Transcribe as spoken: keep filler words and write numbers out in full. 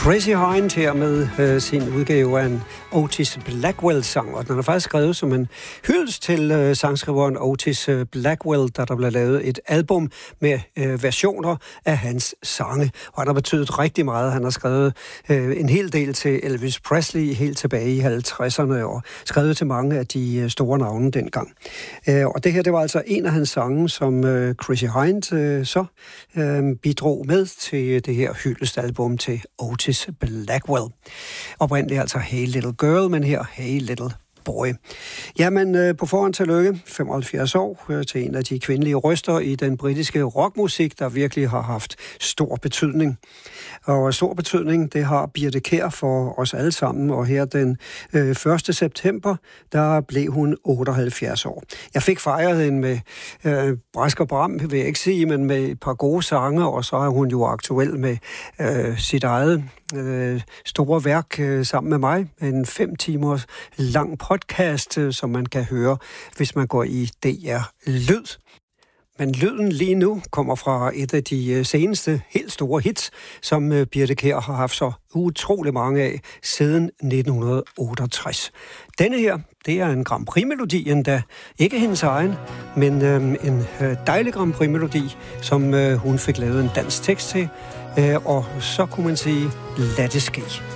Chrissie Hynde her med øh, sin udgave af en Otis Blackwell-sang, og den er faktisk skrevet som en hyldest til øh, sangskriveren Otis øh, Blackwell, da der blev lavet et album med øh, versioner af hans sange, og han har betydet rigtig meget. Han har skrevet øh, en hel del til Elvis Presley helt tilbage i halvtredserne, og skrevet til mange af de øh, store navne dengang. Øh, og det her, det var altså en af hans sange, som øh, Chrissie Hynde øh, så øh, bidrog med til det her hyldestalbum til Otis Blackwell. Oprindeligt altså Hey Little Girl, men her Hey Little Boy. Jamen, øh, på forhånd tillykke, femoghalvfjerds år, øh, til en af de kvindelige røster i den britiske rockmusik, der virkelig har haft stor betydning. Og stor betydning, det har Birthe Kjær for os alle sammen, og her den øh, første september, der blev hun otteoghalvfjerds år. Jeg fik fejret hende med øh, brask og bram, vil jeg ikke sige, men med et par gode sange, og så er hun jo aktuel med øh, sit eget øh, store værk øh, sammen med mig, en fem timers lang podcast, øh, som man kan høre, hvis man går i D R Lyd. Men lyden lige nu kommer fra et af de seneste helt store hits, som Birthe Kjær har haft så utrolig mange af siden nitten otteogtres. Denne her, det er en Grand Prix-melodi endda. Ikke hendes egen, men øhm, en øh, dejlig Grand Prix-melodi, som øh, hun fik lavet en dansk tekst til. Øh, og så kunne man sige, lad det ske.